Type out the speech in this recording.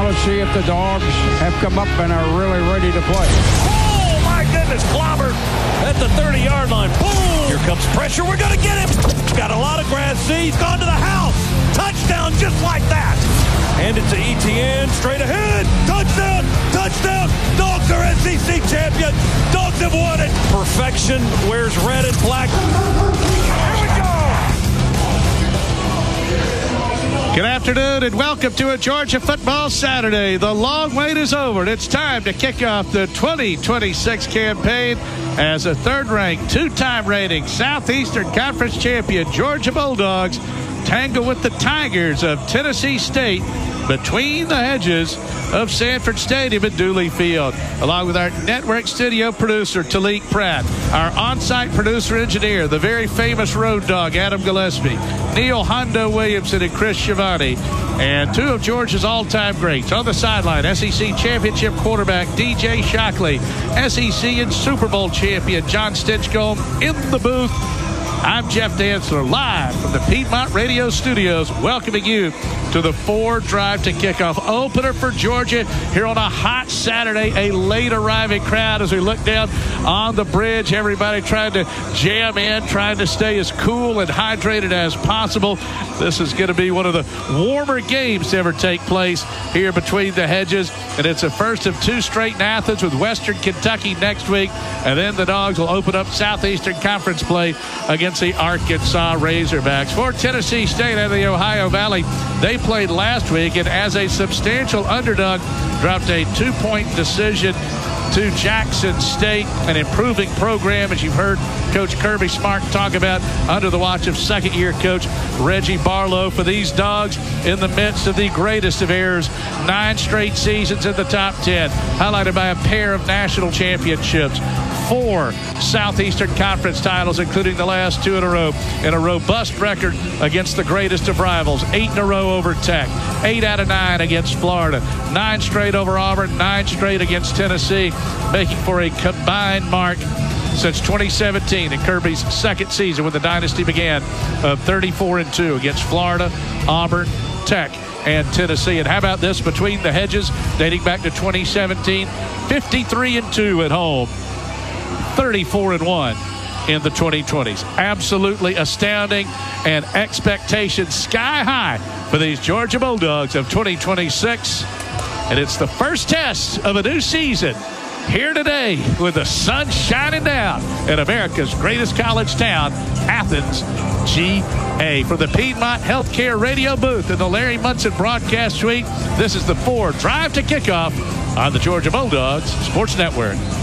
Now let's see if the Dogs have come up and are really ready to play. Oh, my goodness, clobbered at the 30-yard line. Boom! Here comes pressure. We're going to get him. Got a lot of grass seeds. Gone to the house. Touchdown just like that. And it's Etienne straight ahead. Touchdown! Touchdown! Dogs are SEC champions. Dogs have won it. Perfection wears red and black. Here we go! Good afternoon and welcome to a Georgia Football Saturday. The long wait is over and it's time to kick off the 2026 campaign as a third-ranked, two-time rating Southeastern Conference champion Georgia Bulldogs tangle with the Tigers of Tennessee State between the hedges of Sanford Stadium and Dooley Field. Along with our network studio producer, Talik Pratt, our on-site producer engineer, the very famous road dog, Adam Gillespie, Neil Hondo Williamson and Chris Schiavone, and two of Georgia's all-time greats on the sideline, SEC championship quarterback DJ Shockley, SEC and Super Bowl champion John Stinchcomb in the booth. I'm Jeff Dantzler, live from the Piedmont Radio Studios, welcoming you to the Ford Drive to Kickoff opener for Georgia here on a hot Saturday, a late arriving crowd as we look down on the bridge. Everybody trying to jam in, trying to stay as cool and hydrated as possible. This is going to be one of the warmer games to ever take place here between the hedges, and it's a first of two straight in Athens with Western Kentucky next week, and then the Dogs will open up Southeastern Conference play against the Arkansas Razorbacks. For Tennessee State out of the Ohio Valley, they played last week and as a substantial underdog dropped a 2-point decision to Jackson State, an improving program, as you've heard Coach Kirby Smart talk about under the watch of second-year coach Reggie Barlow. For these Dogs in the midst of the greatest of errors, 9 straight seasons in the top 10, highlighted by a pair of national championships, 4 Southeastern Conference titles, including the last 2 in a row, and a robust record against the greatest of rivals, 8 in a row over Tech, 8 out of 9 against Florida, 9 straight over Auburn, 9 straight against Tennessee, making for a combined mark since 2017 in Kirby's second season when the dynasty began of 34-2 against Florida, Auburn, Tech, and Tennessee. And how about this between the hedges dating back to 2017, 53-2 at home, 34-1 in the 2020s. Absolutely astounding, and expectations sky high for these Georgia Bulldogs of 2026. And it's the first test of a new season here today with the sun shining down in America's greatest college town, Athens, GA. From the Piedmont Healthcare Radio booth in the Larry Munson broadcast suite, this is the Ford Drive to Kickoff on the Georgia Bulldogs Sports Network.